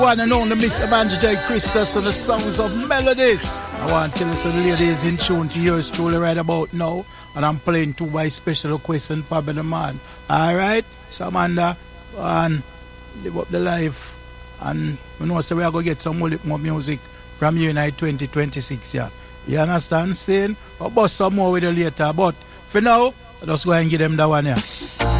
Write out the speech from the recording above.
One and only Mr. Banjo J. Christus and the Songs of Melodies. I want to tell you some ladies in tune to yours truly right about now. And I'm playing two by special request and Pablo the Man. Alright, Samantha, and live up the life. And we know so we are going to get some more music from you in 2026. Yeah. You understand? Saying? I'll bust some more with you later. But for now, I'll just go and give them that one here.